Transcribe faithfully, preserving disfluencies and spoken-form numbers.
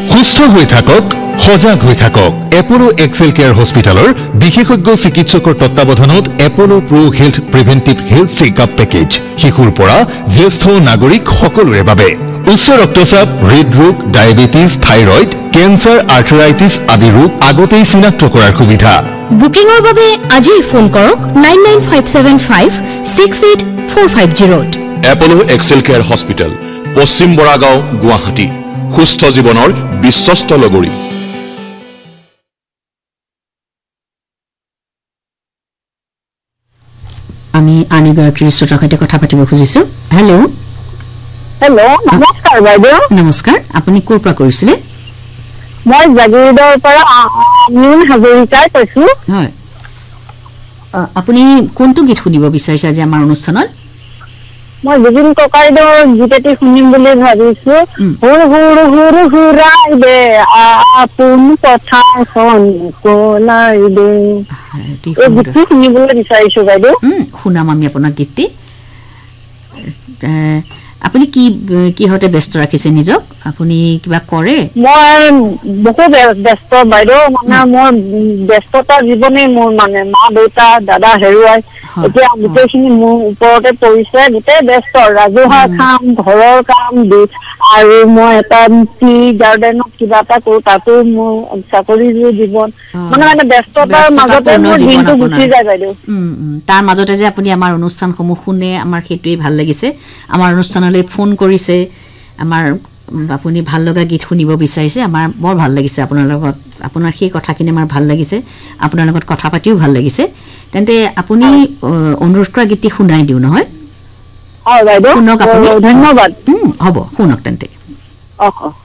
সুস্থ হৈ থাকক সজাগ হৈ থাকক এপোলো এক্সেল কেয়াৰ হস্পিটালৰ বিশেষজ্ঞ চিকিৎসকৰ তত্ত্বাৱধানত এপোলো প্ৰ হেলথ প্ৰিভেন্টিভ হেলথ চেকআপ পেকেজ শিশুৰ পৰা জ্যেষ্ঠ নাগৰিক সকলোৰে বাবে উচ্চ ৰক্তচাপ হৃদৰোগ ডায়েবেটিছ থাইৰয়েড কেন্সাৰ আৰ্থৰাইটিছ আদি ৰোগ আগতেই চিনাক্ত কৰাৰ সুবিধা বুকিংৰ বাবে আজি ফোন কৰক nine nine five seven five six eight four five zero'. Apollo Excel care hospital পশ্চিম বৰাগাঁও গুৱাহাটী সুস্থ জীৱনৰ বিশ্বস্ত লগৰী আমি আনিগৰাকীৰ শ্ৰোতাৰ সৈতে কথা পাতিব খুজিছো হেল্ল' হেল্ল' নমস্কাৰ বাইদেউ নমস্কাৰ আপুনি ক'ৰ পৰা কৰিছিলে মই জাগিৰোডৰ পৰা মিন হাজৰিকাই কৈছো হয় আপুনি কোনটো গীত শুনিব বিচাৰিছে আজি আমাৰ অনুষ্ঠানত মই জুবিন ককাইদেউৰ গীত এটি শুনিম বুলি ভাবিছো হুৰ হুৰ হুৰ হুৰাই দে আপোন কথাখন কলাই দে এই গীতটো শুনিবলৈ বিচাৰিছো বাইদেউ শুনাম আমি আপোনাৰ গীতটি আপুনি কি কিহতে ব্যস্ত ৰাখিছে নিজক আপুনি কিবা কৰে মই বহু ব্যস্ত বাইদেউ মানে মোৰ ব্যস্ততা জীৱনে মোৰ মানে মা দেউতা দাদা হেৰুৱাই এতিয়া গোটেইখিনি মোৰ ওপৰতে পৰিছে গোটেই ব্যস্ত ৰাজহুৱা কাম ঘৰৰ কাম আৰু মই এটা টি গাৰ্ডেনত কিবা এটা কৰো তাতো মোৰ চাকৰিৰ জীৱন মানে মানে ব্যস্ততাৰ মাজতে মোৰ দিনটো গুচি যায় বাইদেউ তাৰ মাজতে যে আপুনি আমাৰ অনুষ্ঠানসমূহ শুনে আমাৰ সেইটোৱেই ভাল লাগিছে আমাৰ অনুষ্ঠানলৈ ফোন কৰিছে আমাৰ আপুনি ভাল লগা গীত শুনিব বিচাৰিছে আমাৰ বৰ ভাল লাগিছে আপোনাৰ লগত আপোনাৰ সেই কথাখিনি আমাৰ ভাল লাগিছে আপোনাৰ লগত কথা পাতিও ভাল লাগিছে তেন্তে আপুনি অনুৰোধ কৰা গীতটি শুনাই দিও নহয় হয় বাইদেউ শুনক আপুনি ধন্যবাদ হ'ব শুনক তেন্তে অহ